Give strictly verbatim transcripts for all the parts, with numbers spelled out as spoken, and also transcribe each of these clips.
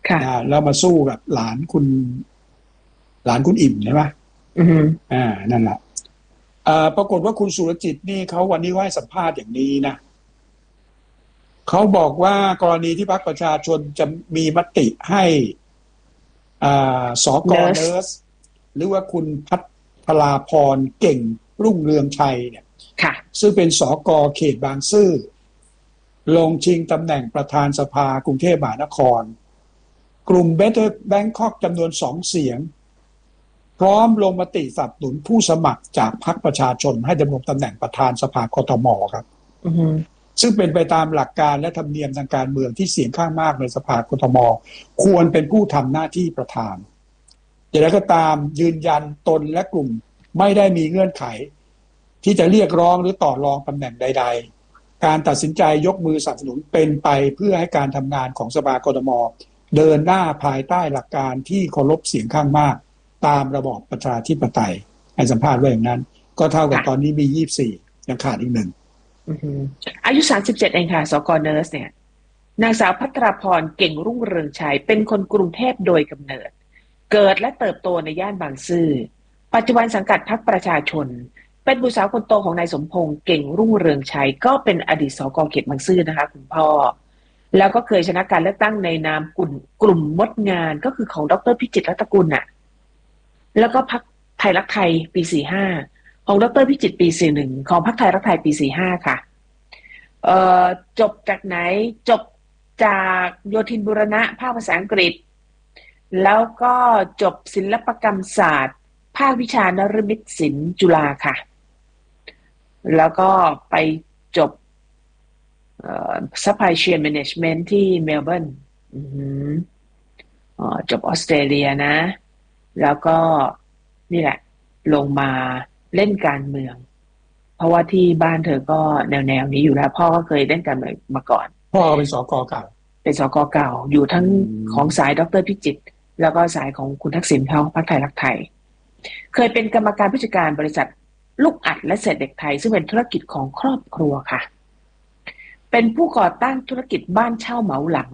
นะแล้วมาสู้กับหลานคุณหลานคุณอิ่มใช่ไหมอืออ่านั่นแหละอ่าปรากฏว่าคุณสุรจิตนี่เขาวันนี้ให้สัมภาษณ์อย่างนี้นะเขาบอกว่ากรณีที่พรรคประชาชนจะมีมติให้อ่าสกเนิร์สหรือว่าคุณพัทราพรเก่งรุ่งเรืองชัยเนี่ยซึ่งเป็นสกเขตบางซื่อลงชิงตำแหน่งประธานสภากรุงเทพมหานครกลุ่ม Better Bangkok จำนวนสองเสียงพร้อมลงมติสนับสนุนผู้สมัครจากพรรคประชาชนให้ดำรงตำแหน่งประธานสภากทมครับ uh-huh. ซึ่งเป็นไปตามหลักการและธรรมเนียมทางการเมืองที่เสียงข้างมากในสภากทมควรเป็นผู้ทำหน้าที่ประธานอย่างไรก็ตามยืนยันตนและกลุ่มไม่ได้มีเงื่อนไขที่จะเรียกร้องหรือต่อรองตำแหน่งใดๆการตัดสินใจยกมือสนับสนุนเป็นไปเพื่อให้การทำงานของสภากทมเดินหน้าภายใต้หลักการที่เคารพเสียงข้างมากตามระบอบประชาธิปไตยให้สัมภาษณ์ว่าอย่างนั้นก็เท่ากับตอนนี้มียี่สิบสี่ยังขาดอีกหนึ่งอายุสามสิบเจ็ดเองค่ะสกเนิร์สเนี่ยนางสาวภัทราพรเก่งรุ่งเรืองชัยเป็นคนกรุงเทพโดยกำเนิดเกิดและเติบโตในย่านบางซื่อปัจจุบันสังกัดพรรคประชาชนเป็นบุตรสาวคนโตของนายสมพงษ์เก่งรุ่งเรืองชัยก็เป็นอดีตสกเขตบางซื่อนะคะคุณพ่อแล้วก็เคยชนะการเลือกตั้งในนามกลุ่มกลุ่มมดงานก็คือของดร.พิจิตรรัตนกุลน่ะแล้วก็พรรคไทยรักไทยปีสี่ห้าของดร.พิจิตรปีสี่หนึ่งของพรรคไทยรักไทยปีสี่ห้าค่ะเอ่อจบจากไหนจบจากโยธินบูรณะภาคภาษาอังกฤษแล้วก็จบศิลปกรรมศาสตร์ภาควิชานฤมิตศิลป์จุฬาค่ะแล้วก็ไปจบเอ่อ Supply Chain Management ที่เมลเบิร์นอืออ๋อจบออสเตรเลียนะแล้วก็นี่แหละลงมาเล่นการเมืองเพราะว่าที่บ้านเธอก็แนวๆนี้อยู่แล้วพ่อก็เคยเล่นการเมืองมาก่อนพ่อเป็นสกเก่าเป็นสกเก่าอยู่ทั้งของสายดร.พิจิตรแล้วก็สายของคุณทักษิณเขาพรรคไทยรักไทยเคยเป็นกรรมการผู้จัดการบริษัทลูกอัดและเศษเหล็กไทยซึ่งเป็นธุรกิจของครอบครัวค่ะเป็นผู้ก่อตั้งธุรกิจบ้านเช่าเหมาหลัง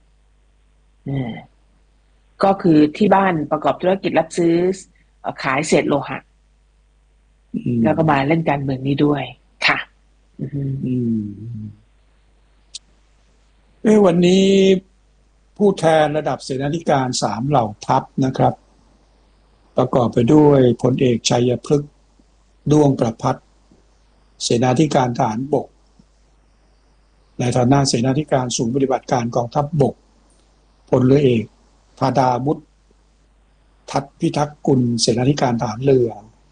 ก็คือที่บ้านประกอบธุรกิจรับซื้อขายเศษโลหะแล้วก็มาเล่นการเมืองนี้ด้วยค่ะอืมเอ้วันนี้ผู้แทนระดับเสนาธิการสามเหล่าทัพนะครับประกอบไปด้วยพลเอกชัยพฤกษ์ด้วงประภัตเสนาธิการทหารบกในฐานะเสนาธิการศูนย์ปฏิบัติการกองทัพบกพลเรือเอกธาดาวุฒิทัพพิทักษ์กุลเสนาธิการทหารเรือ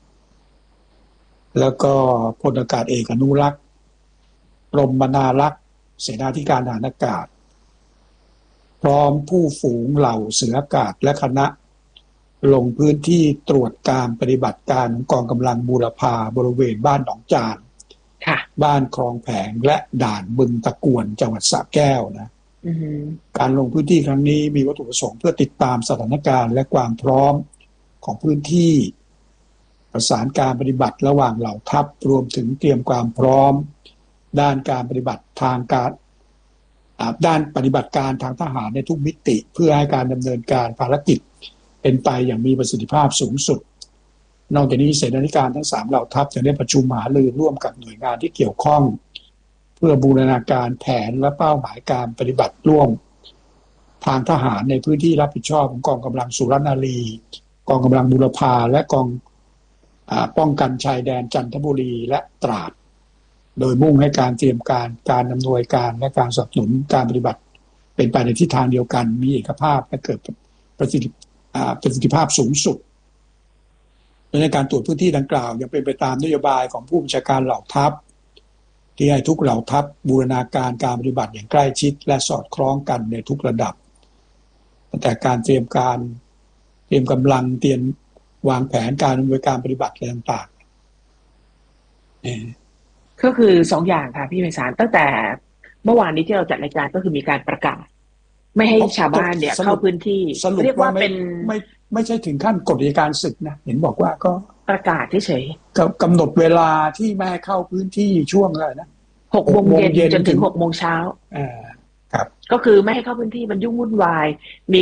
แล้วก็พลอากาศเอกอนุรักษ์รมนารักษ์เสนาธิการทหารอากาศพร้อมผู้ฝูงเหล่าเสืออากาศและคณะลงพื้นที่ตรวจการปฏิบัติการกองกำลังบูรพาบริเวณบ้านหนองจานบ้านคลองแผงและด่านบึงตะกวนจังหวัดสระแก้วนะ mm-hmm. การลงพื้นที่ครั้งนี้มีวัตถุประสงค์เพื่อติดตามสถานการณ์และความพร้อมของพื้นที่ประสานการปฏิบัติระหว่างเหล่าทัพรวมถึงเตรียมความพร้อมด้านการปฏิบัติทางการด้านปฏิบัติการทางทหารในทุกมิติเพื่อให้การดำเนินการภารกิจเป็นไปอย่างมีประสิทธิภาพสูงสุดนอกจากนี้เสนาธิการทั้งสามเหล่าทัพจะได้ประชุมหารือร่วมกับหน่วยงานที่เกี่ยวข้องเพื่อบูรณาการแผนและเป้าหมายการปฏิบัติร่วมทางทหารในพื้นที่รับผิดชอบของกองกำลังสุรนารีกองกำลังบูรพาและกองป้องกันชายแดนจันทบุรีและตราดโดยมุ่งให้การเตรียมการการอำนวยการและการสนับสนุนการปฏิบัติเป็นไปในทิศทางเดียวกันมีเอกภาพและเกิดประสิทธิประสิทธิภาพสูงสุดในการตรวจพื้นที่ดังกล่าวยังเป็นไปตามนโยบายของผู้บัญชาการเหล่าทัพที่ให้ทุกเหล่าทัพบูรณาการการปฏิบัติอย่างใกล้ชิดและสอดคล้องกันในทุกระดับตั้งแต่การเตรียมการเตรียมกำลังเตรียมวางแผนการดำเนินการปฏิบัติอะไรต่างๆก็คือสองอย่างค่ะพี่ไพศาลตั้งแต่เมื่อวานนี้ที่เราจัดรายการก็คือมีการประกาศไม่ให้ชาวบ้านเนี่ยเข้าพื้นที่เรียกว่าเป็นไม่ไม่ใช่ถึงขั้นกฎอัยการศึกนะเห็นบอกว่าก็ประกาศเฉยๆกำหนดเวลาที่ไม่ให้เข้าพื้นที่ช่วงอะไรนะหกโมงเย็นจนถึงหกโมงเช้าอ่าครับก็คือไม่ให้เข้าพื้นที่มันยุ่งวุ่นวายมี